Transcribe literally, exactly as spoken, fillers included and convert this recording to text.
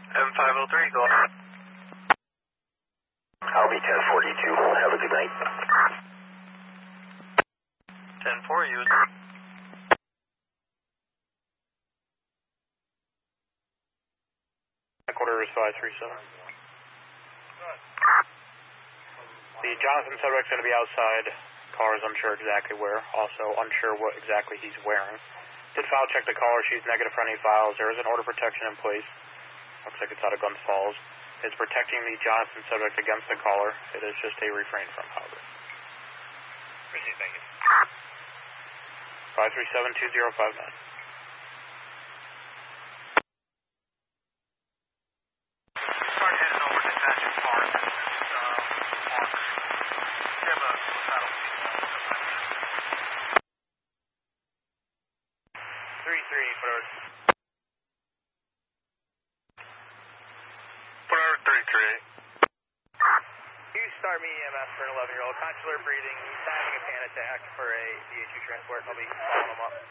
M five oh three, go ahead. I'll be ten forty-two. Have a good night. ten four, you. Quarter is five three seven. The Jonathan subject's going to be outside. Car is unsure exactly where. Also unsure what exactly he's wearing. Did file check the caller. She's negative for any files. There is an order of protection in place. Looks like it's out of Guns Falls. It's protecting the Jonathan subject against the caller. It is just a refrain from, however. Appreciate it, thank you. five three seven two zero five nine. Start heading over to Magic Park. This is, um, Mark. You have a saddle seat. three three, put over. Put over three three. You start me E M S for an eleven year old. Consular breathing. He's having a panic attack for a D H U transport. I'll be following him up.